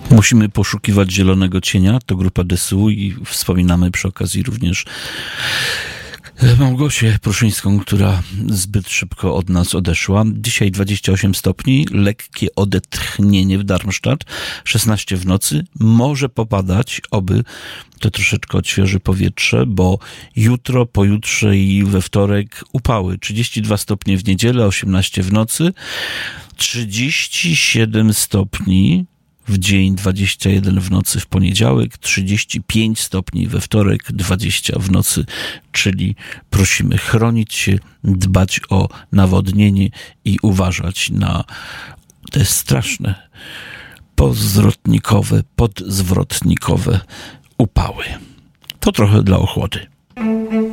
Musimy poszukiwać zielonego cienia, to grupa DSU i wspominamy przy okazji również Małgosię Pruszyńską, która zbyt szybko od nas odeszła. Dzisiaj 28 stopni, lekkie odetchnienie w Darmstadt, 16 w nocy. Może popadać, oby to troszeczkę odświeży powietrze, bo jutro, pojutrze i we wtorek upały. 32 stopnie w niedzielę, 18 w nocy, 37 stopni w dzień, 21 w nocy w poniedziałek, 35 stopni we wtorek, 20 w nocy, czyli prosimy chronić się, dbać o nawodnienie i uważać na te straszne podzwrotnikowe upały. To trochę dla ochłody.